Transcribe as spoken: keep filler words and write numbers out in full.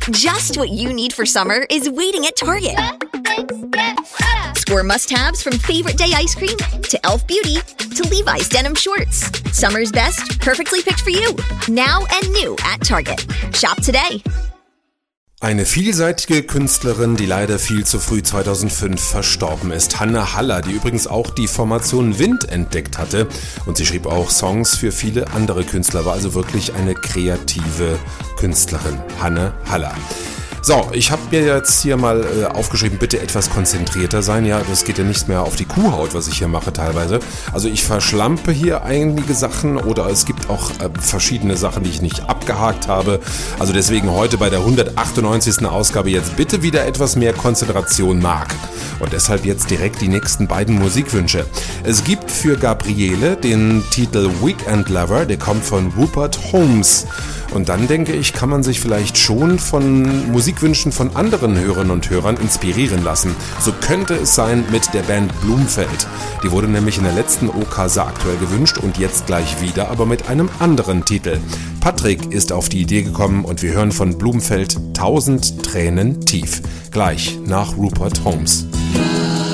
Just what you need for summer is waiting at Target. Score must-haves from Favorite Day ice cream to Elf Beauty to Levi's denim shorts. Summer's best, perfectly picked for you. Now and new at Target. Shop today. Eine vielseitige Künstlerin, die leider viel zu früh zweitausendfünf verstorben ist. Hanne Haller, die übrigens auch die Formation Wind entdeckt hatte. Und sie schrieb auch Songs für viele andere Künstler, war also wirklich eine kreative Künstlerin. Hanne Haller. So, ich habe mir jetzt hier mal äh, aufgeschrieben, bitte etwas konzentrierter sein. Ja, das geht ja nicht mehr auf die Kuhhaut, was ich hier mache teilweise. Also ich verschlampe hier einige Sachen oder es gibt auch äh, verschiedene Sachen, die ich nicht abgehakt habe. Also deswegen heute bei der hundertachtundneunzigsten Ausgabe jetzt bitte wieder etwas mehr Konzentration, Marc. Und deshalb jetzt direkt die nächsten beiden Musikwünsche. Es gibt für Gabriele den Titel Weekend Lover, der kommt von Rupert Holmes. Und dann denke ich, kann man sich vielleicht schon von Musikwünschen von anderen Hörerinnen und Hörern inspirieren lassen. So könnte es sein mit der Band Blumfeld. Die wurde nämlich in der letzten O K S A aktuell gewünscht und jetzt gleich wieder, aber mit einem anderen Titel. Patrick ist auf die Idee gekommen und wir hören von Blumfeld Tausend Tränen tief. Gleich nach Rupert Holmes.